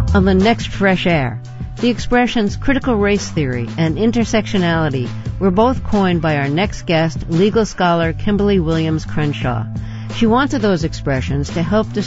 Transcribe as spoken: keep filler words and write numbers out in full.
On the next Fresh Air, the expressions critical race theory and intersectionality were both coined by our next guest, legal scholar Kimberly Williams Crenshaw. She wanted those expressions to help